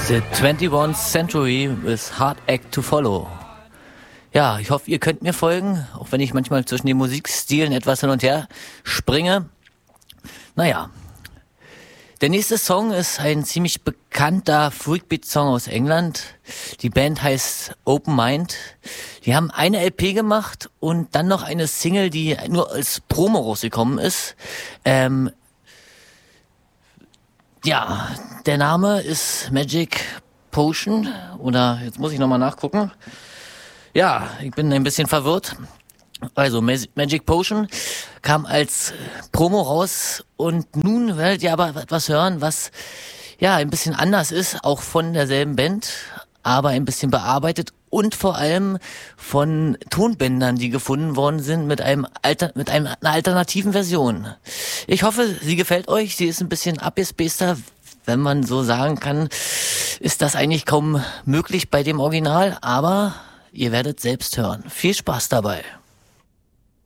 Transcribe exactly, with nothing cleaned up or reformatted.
The twenty-first Century with Hard Act to Follow. Ja, ich hoffe, ihr könnt mir folgen, auch wenn ich manchmal zwischen den Musikstilen etwas hin und her springe. Naja, der nächste Song ist ein ziemlich bekannter Freakbeat-Song aus England. Die Band heißt Open Mind. Die haben eine L P gemacht und dann noch eine Single, die nur als Promo rausgekommen ist. Ähm, ja, der Name ist Magic Potion. Oder jetzt muss ich nochmal nachgucken. Ja, ich bin ein bisschen verwirrt. Also Magic Potion kam als Promo raus und nun werdet ihr aber etwas hören, was ja ein bisschen anders ist, auch von derselben Band, aber ein bisschen bearbeitet und vor allem von Tonbändern, die gefunden worden sind mit einem Alter, mit einem, einer alternativen Version. Ich hoffe, sie gefällt euch. Sie ist ein bisschen abgespaceder, wenn man so sagen kann. Ist das eigentlich kaum möglich bei dem Original, aber ihr werdet selbst hören. Viel Spaß dabei.